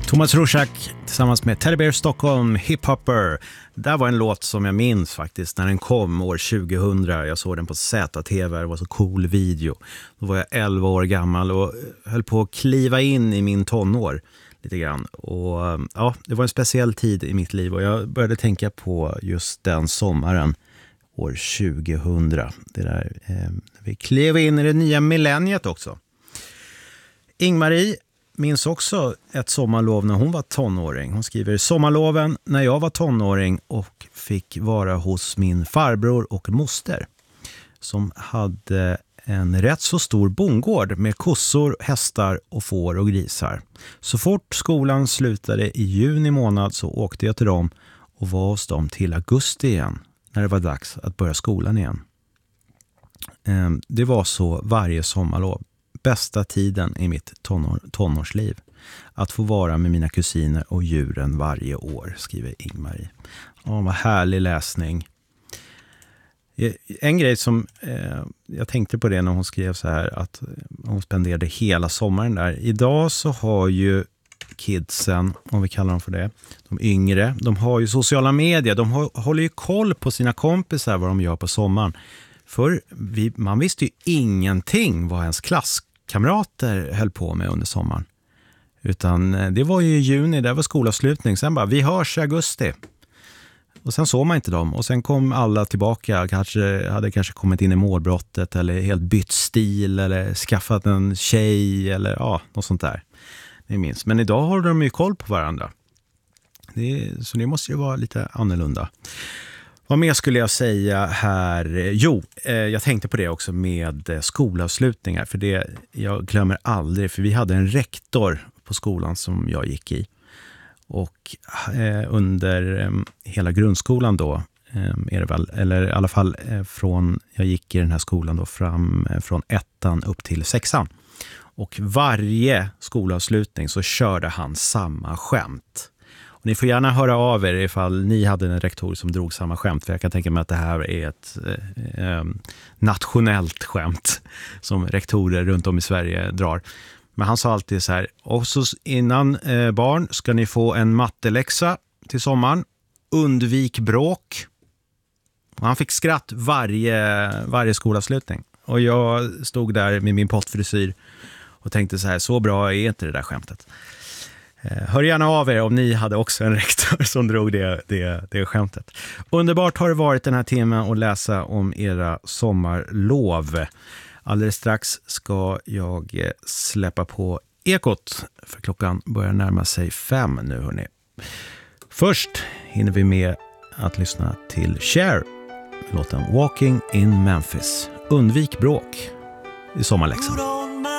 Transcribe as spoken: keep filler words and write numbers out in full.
Thomas Rorschach tillsammans med Teddy Bear Stockholm, Hip Hopper. Det var en låt som jag minns faktiskt när den kom år tjugohundra. Jag såg den på Z T V, det var så cool video. Då var jag elva år gammal och höll på att kliva in i min tonår lite grann. Och ja, det var en speciell tid i mitt liv och jag började tänka på just den sommaren år tjugohundra. Det där, eh, vi klev in i det nya millenniet också. Ingmarie minns också ett sommarlov när hon var tonåring. Hon skriver: sommarloven när jag var tonåring och fick vara hos min farbror och moster som hade en rätt så stor bondgård med kossor, hästar och får och grisar. Så fort skolan slutade i juni månad så åkte jag till dem och var hos dem till augusti igen när det var dags att börja skolan igen. Det var så varje sommarlov. Bästa tiden i mitt tonår, tonårsliv. Att få vara med mina kusiner och djuren varje år, skriver Ingmarie. Åh, vad härlig läsning. En grej som eh, jag tänkte på det när hon skrev så här, att hon spenderade hela sommaren där. Idag så har ju kidsen, om vi kallar dem för det, de yngre, de har ju sociala medier. De har, håller ju koll på sina kompisar vad de gör på sommaren. För vi, man visste ju ingenting vad ens klasskamrater höll på med under sommaren. Utan det var ju i juni, det var skolavslutning. Sen bara, vi hörs i augusti. Och sen såg man inte dem. Och sen kom alla tillbaka, kanske, hade kanske kommit in i målbrottet eller helt bytt stil eller skaffat en tjej eller ja, något sånt där. Det minns. Men idag har de ju koll på varandra. Det, så det måste ju vara lite annorlunda. Vad mer skulle jag säga här? Jo, eh, jag tänkte på det också med eh, skolavslutningar. För det, jag glömmer aldrig, för vi hade en rektor på skolan som jag gick i. Och eh, under eh, hela grundskolan då, eh, är det väl, eller i alla fall eh, från, jag gick i den här skolan då fram eh, från ettan upp till sexan. Och varje skolavslutning så körde han samma skämt. Och ni får gärna höra av er ifall ni hade en rektor som drog samma skämt. För jag kan tänka mig att det här är ett eh, nationellt skämt som rektorer runt om i Sverige drar. Men han sa alltid så här: och så innan eh, barn ska ni få en matteläxa till sommaren. Undvik bråk. Och han fick skratt varje, varje skolavslutning. Och jag stod där med min pottfrisyr och tänkte så här: så bra är inte det där skämtet. Hör gärna av er om ni hade också en rektor som drog det, det, det skämtet. Underbart har det varit den här timmen att läsa om era sommarlov. Alldeles strax ska jag släppa på ekot, för klockan börjar närma sig fem nu, hörni. Först hinner vi med att lyssna till Cher, låten Walking in Memphis. Undvik bråk i sommarläxan.